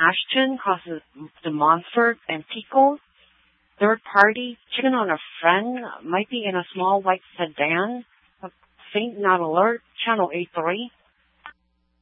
Ashton causes the Montfort and Pico. Third party, checking on a friend, might be in a small white sedan. Faint not alert, channel A3.